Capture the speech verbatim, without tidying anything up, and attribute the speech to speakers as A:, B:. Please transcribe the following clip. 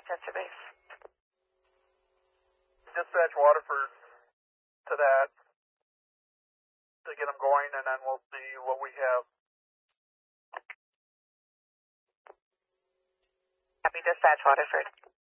A: sensor base.
B: Dispatch Waterford to that to get them going, and then we'll see what we have.
A: Copy, dispatch Waterford.